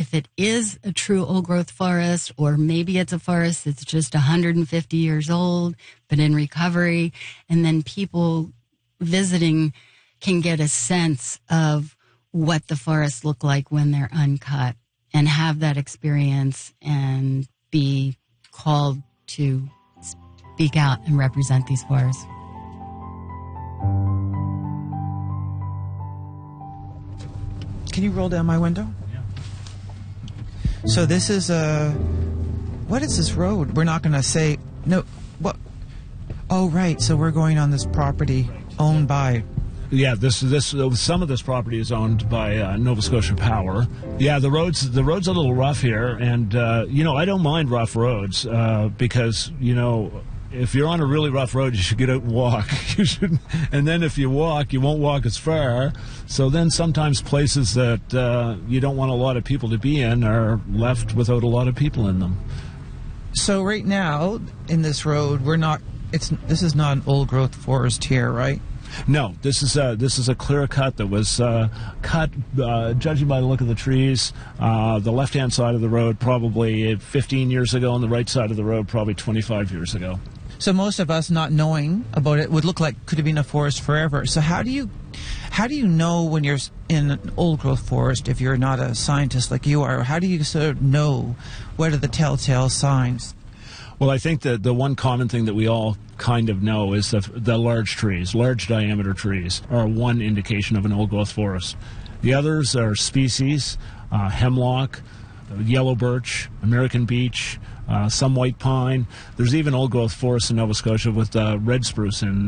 if it is a true old-growth forest, or maybe it's a forest that's just 150 years old, but in recovery, and then people visiting can get a sense of what the forests look like when they're uncut and have that experience and be called to speak out and represent these forests. Can you roll down my window? Yeah. So this is what is this road? We're not going to say, no, what? Oh, right. So we're going on this property owned by... Yeah, some of this property is owned by Nova Scotia Power. Yeah, the road's a little rough here, and I don't mind rough roads because if you're on a really rough road, you should get out and walk. You should, and then if you walk, you won't walk as far. So then sometimes places that you don't want a lot of people to be in are left without a lot of people in them. So right now in this road, this is not an old growth forest here, right? No, this is a clear cut that was cut, judging by the look of the trees, the left-hand side of the road probably 15 years ago, and the right side of the road probably 25 years ago. So most of us not knowing about it would look like could have been a forest forever. So how do you know when you're in an old growth forest if you're not a scientist like you are? How do you sort of know what are the telltale signs? Well, I think that the one common thing that we all kind of know is the large trees, large diameter trees, are one indication of an old growth forest. The others are species, hemlock, yellow birch, American beech, some white pine. There's even old growth forests in Nova Scotia with red spruce and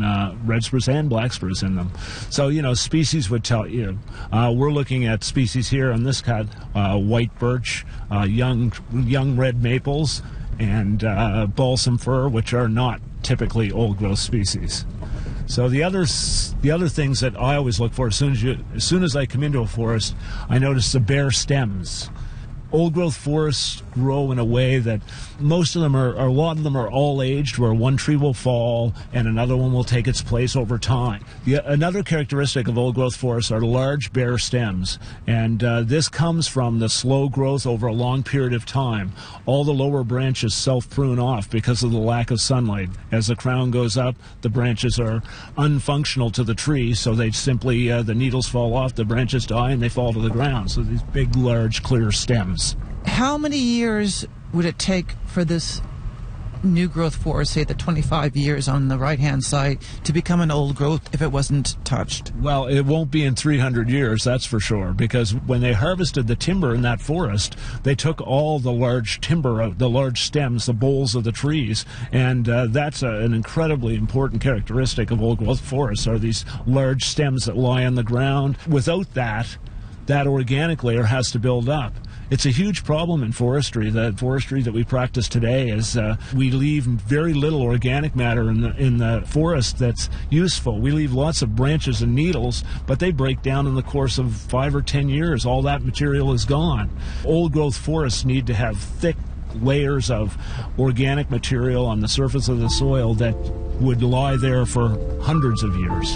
black spruce in them. So, species would tell you. We're looking at species here on this cut, white birch, young red maples, and balsam fir, which are not typically old growth species. So the other things that I always look for as soon as I come into a forest, I notice the bare stems. Old growth forests grow in a way that most of them a lot of them are all aged, where one tree will fall and another one will take its place over time. Another characteristic of old growth forests are large bare stems, and this comes from the slow growth over a long period of time. All the lower branches self-prune off because of the lack of sunlight. As the crown goes up, the branches are unfunctional to the tree, so they simply, the needles fall off, the branches die, and they fall to the ground. So these big, large, clear stems. How many years would it take for this new growth forest, say the 25 years on the right-hand side, to become an old growth if it wasn't touched? Well, it won't be in 300 years, that's for sure, because when they harvested the timber in that forest, they took all the large timber, the large stems, the boles of the trees, and that's an incredibly important characteristic of old growth forests, are these large stems that lie on the ground. Without that organic layer has to build up. It's a huge problem in forestry. The forestry that we practice today is we leave very little organic matter in the forest that's useful. We leave lots of branches and needles, but they break down in the course of 5 or 10 years. All that material is gone. Old growth forests need to have thick layers of organic material on the surface of the soil that would lie there for hundreds of years.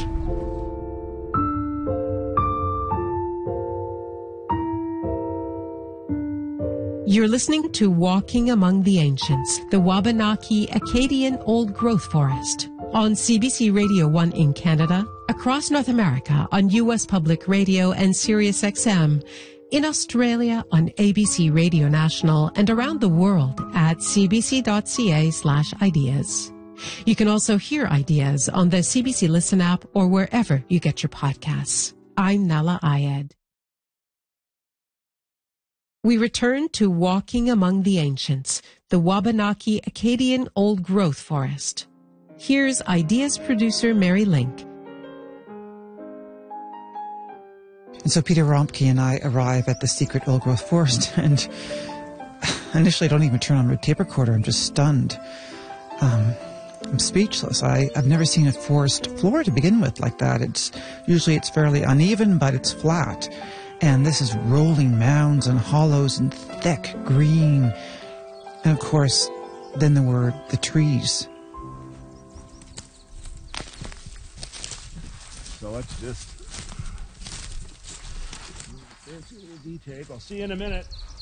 You're listening to Walking Among the Ancients, the Wabanaki Acadian Old Growth Forest, on CBC Radio 1 in Canada, across North America on U.S. Public Radio and Sirius XM, in Australia on ABC Radio National, and around the world at cbc.ca/ideas. You can also hear Ideas on the CBC Listen app or wherever you get your podcasts. I'm Nala Ayed. We return to Walking Among the Ancients, the Wabanaki Acadian Old Growth Forest. Here's Ideas producer Mary Link. And so Peter Rompke and I arrive at the secret old growth forest, and initially I don't even turn on my tape recorder. I'm just stunned. I'm speechless. I've never seen a forest floor to begin with like that. It's fairly uneven, but it's flat. And this is rolling mounds and hollows and thick green. And of course, then there were the trees. So let's just... Fancy little D-tape. I'll see you in a minute.